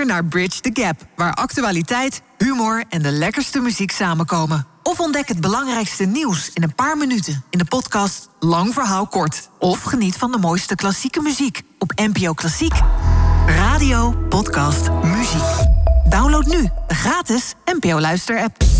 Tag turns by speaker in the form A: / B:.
A: naar Bridge the Gap, waar actualiteit, humor en de lekkerste muziek samenkomen. Of ontdek het belangrijkste nieuws in een paar minuten in de podcast Lang Verhaal Kort. Of geniet van de mooiste klassieke muziek op NPO Klassiek. Radio, podcast, muziek. Download nu de gratis NPO Luister-app.